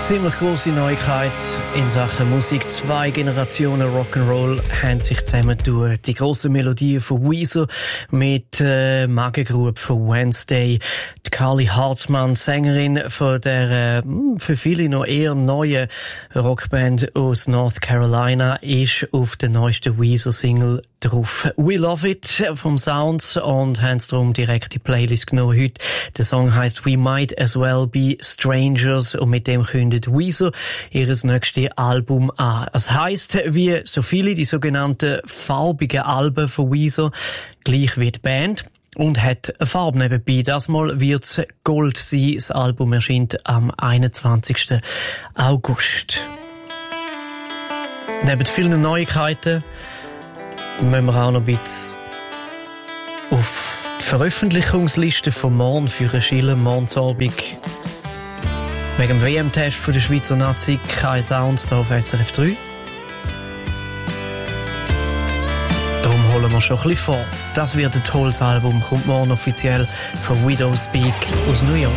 Ziemlich grosse Neuigkeit in Sachen Musik. 2 Generationen Rock'n'Roll haben sich zusammentun. Die grossen Melodien von Weezer mit Magengrube von Wednesday. Die Carly Hartman, Sängerin von der für viele noch eher neuen Rockband aus North Carolina, ist auf der neuesten Weezer-Single drauf. We Love It vom Sound und haben es darum direkt die Playlist genommen heute. Der Song heisst We Might As Well Be Strangers und mit dem kündigt Weezer ihres nächstes Album an. Es heisst, wie so viele die sogenannten farbigen Alben von Weezer, gleich wie die Band. Und hat eine Farbe nebenbei. Das Mal wird's Gold sein. Das Album erscheint am 21. August. Neben vielen Neuigkeiten müssen wir auch noch ein bisschen auf die Veröffentlichungsliste von morgen für Schiller, morgensabend. Wegen dem WM-Test von der Schweizer Nazi kein Sound hier auf SRF 3. Darum holen wir schon ein bisschen vor. Das wird ein tolles Album, kommt morgen offiziell von Widowspeak aus New York.